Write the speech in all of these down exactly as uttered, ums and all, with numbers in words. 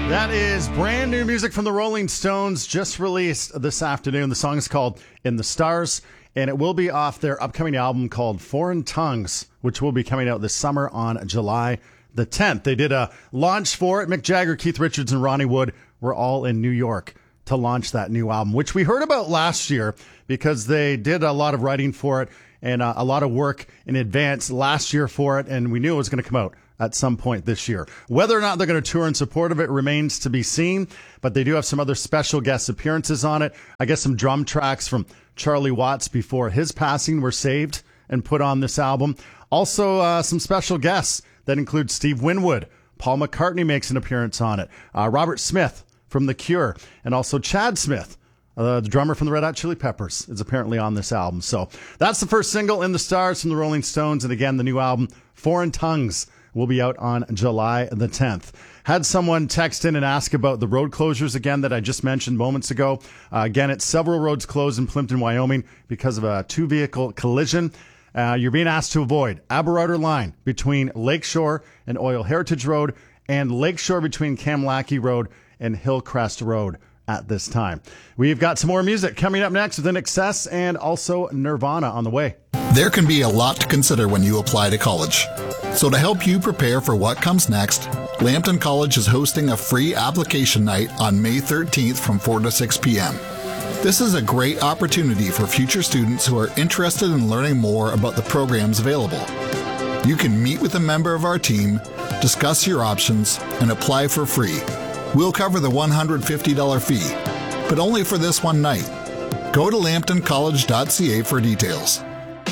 That is brand new music from the Rolling Stones, just released this afternoon. The song is called In the Stars, and it will be off their upcoming album called Foreign Tongues, which will be coming out this summer on July the tenth. They did a launch for it. Mick Jagger, Keith Richards, and Ronnie Wood were all in New York to launch that new album, which we heard about last year because they did a lot of writing for it and uh, a lot of work in advance last year for it, and we knew it was going to come out at some point this year. Whether or not they're going to tour in support of it remains to be seen, but they do have some other special guest appearances on it. I guess some drum tracks from Charlie Watts before his passing were saved and put on this album. Also, uh, some special guests that include Steve Winwood. Paul McCartney makes an appearance on it. Uh, Robert Smith from The Cure, and also Chad Smith, uh, the drummer from the Red Hot Chili Peppers, is apparently on this album. So that's the first single, In the Stars, from the Rolling Stones. And again, the new album, Foreign Tongues, will be out on July the tenth. Had someone text in and ask about the road closures again that I just mentioned moments ago. Uh, again, it's several roads closed in Plimpton, Wyoming because of a two-vehicle collision. Uh, you're being asked to avoid Aberrouter Line between Lakeshore and Oil Heritage Road, and Lakeshore between Kamlaki Road and Hillcrest Road at this time. We've got some more music coming up next with In Excess and also Nirvana on the way. There can be a lot to consider when you apply to college. So to help you prepare for what comes next, Lambton College is hosting a free application night on May thirteenth from four to six p.m. This is a great opportunity for future students who are interested in learning more about the programs available. You can meet with a member of our team, discuss your options, and apply for free. We'll cover the one hundred fifty dollars fee, but only for this one night. Go to lambton college dot c a for details.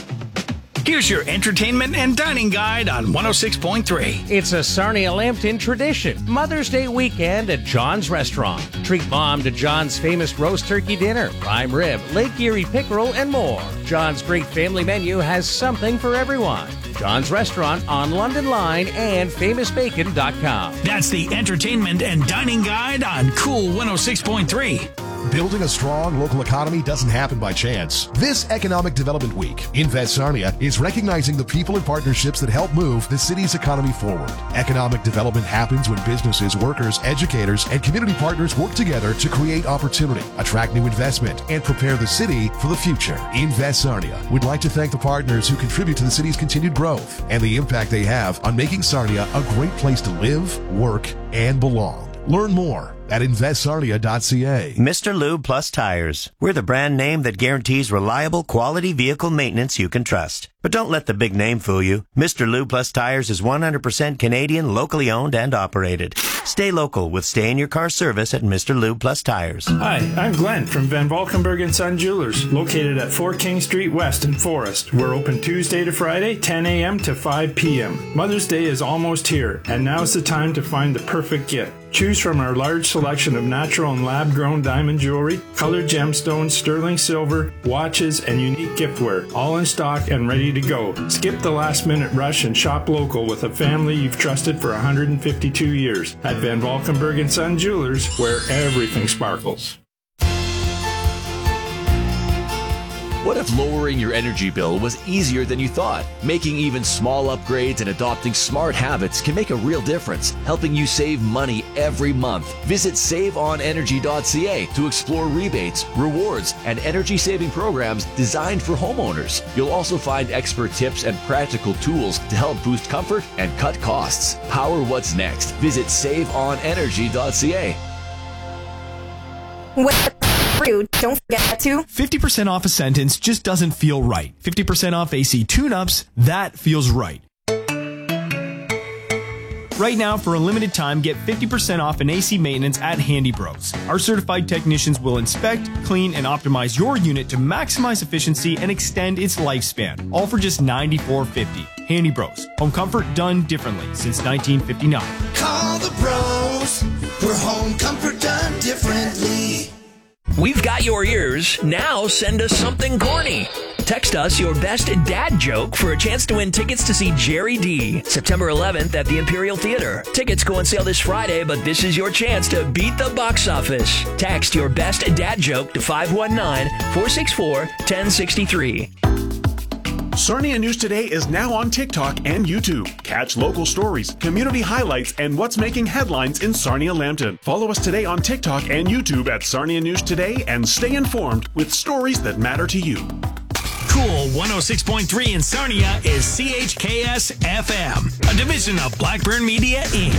Here's your entertainment and dining guide on one oh six point three. It's a Sarnia Lambton tradition. Mother's Day weekend at John's Restaurant. Treat Mom to John's famous roast turkey dinner, prime rib, Lake Erie pickerel, and more. John's great family menu has something for everyone. John's Restaurant on London Line and famous bacon dot com. That's the entertainment and dining guide on Cool one oh six point three. Building a strong local economy doesn't happen by chance. This Economic Development Week, Invest Sarnia is recognizing the people and partnerships that help move the city's economy forward. Economic development happens when businesses, workers, educators, and community partners work together to create opportunity, attract new investment, and prepare the city for the future. Invest Sarnia would like to thank the partners who contribute to the city's continued growth and the impact they have on making Sarnia a great place to live, work, and belong. Learn more at invest sarnia dot c a. Mister Lube Plus Tires. We're the brand name that guarantees reliable, quality vehicle maintenance you can trust. But don't let the big name fool you. Mister Lube Plus Tires is one hundred percent Canadian, locally owned and operated. Stay local with stay-in-your-car service at Mister Lube Plus Tires. Hi, I'm Glenn from Van Valkenburg and Son Jewelers, located at four King Street West in Forest. We're open Tuesday to Friday, ten a.m. to five p.m. Mother's Day is almost here, and now's the time to find the perfect gift. Choose from our large selection of natural and lab-grown diamond jewelry, colored gemstones, sterling silver, watches, and unique giftware, all in stock and ready to go. Skip the last-minute rush and shop local with a family you've trusted for one hundred fifty-two years at Van Valkenburg and Son Jewelers, where everything sparkles. What if lowering your energy bill was easier than you thought? Making even small upgrades and adopting smart habits can make a real difference, helping you save money every month. Visit save on energy dot c a to explore rebates, rewards, and energy-saving programs designed for homeowners. You'll also find expert tips and practical tools to help boost comfort and cut costs. Power what's next. Visit save on energy dot c a. What? Don't forget to fifty percent off a sentence just doesn't feel right. fifty percent off A C tune-ups, that feels right. Right now, for a limited time, get fifty percent off an A C maintenance at Handy Bros. Our certified technicians will inspect, clean, and optimize your unit to maximize efficiency and extend its lifespan, all for just ninety-four fifty. Handy Bros. Home comfort done differently since nineteen fifty-nine. Call the bros for home comfort done differently. We've got your ears. Now send us something corny. Text us your best dad joke for a chance to win tickets to see Jerry D. September eleventh at the Imperial Theater. Tickets go on sale this Friday, but this is your chance to beat the box office. Text your best dad joke to five one nine, four six four, one zero six three. Sarnia News Today is now on TikTok and YouTube. Catch local stories, community highlights, and what's making headlines in Sarnia-Lambton. Follow us today on TikTok and YouTube at Sarnia News Today and stay informed with stories that matter to you. Cool one oh six point three in Sarnia is C H K S F M, a division of Blackburn Media, Incorporated.